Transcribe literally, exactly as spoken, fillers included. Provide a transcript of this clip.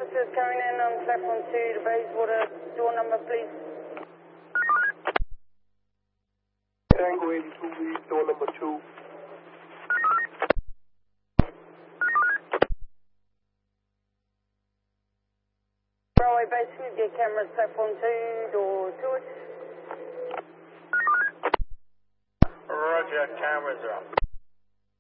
officers coming in on platform two to Bayswater. Door number, please. Tango eighty-two, read door number two. Railway base, get cameras, platform two, door to it. Roger, cameras are up.